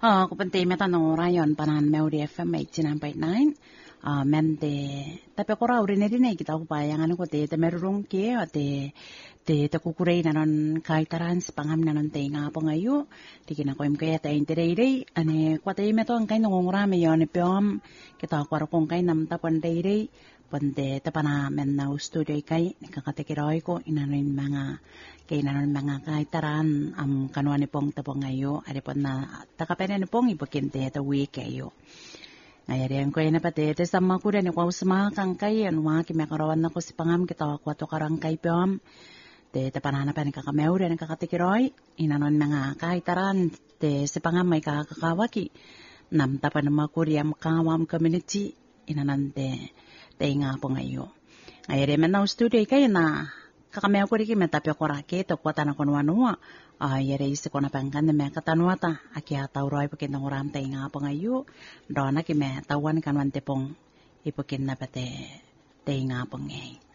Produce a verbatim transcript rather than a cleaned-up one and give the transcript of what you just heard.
Uh, kupante meta no rayon panan Melody F M eighty-nine point nine. Uh, mente tapi ko raw rin din kita ko pa yang ano ko te te merong ke te te te kukurei na non kai tarans pangam na non te nga po ngayo di kina ko im kaya te interere ane ko te meto ang kai nongora me yon piom kita ko ro kong kai nam ta pandere pande te pana men na studio kai kakate kiroi ko inanin mga kay nanon mga kai taran am kanwane pong ta po ngayo ade pon na takapene ni pong ipakinte ta week kayo. Ayari ang kuya na pati, te sama ko rin, ikaw sama kang kay, ano mga kimekarawan na ko si pangam, kita wakwato karang kay piam, te te pananapan ni kakameo rin, kakatikiroy, inanon mga kahitaran, te si pangam may kakakawaki, namtapan ng mga kuryam kawam community, inanon te, te nga po ngayon. Ayari man na studio kayo na, kakameo ko rin kimetapyo ko rakit, o kwata na kunwa-nuwa, ay yare isi ko na pangkan na may katanwata. Aki ataw roy pakin ng uram tayo nga po ngayon. Doon na kime tawan kanwan tepong ipukin na pati tayo nga po ngayon.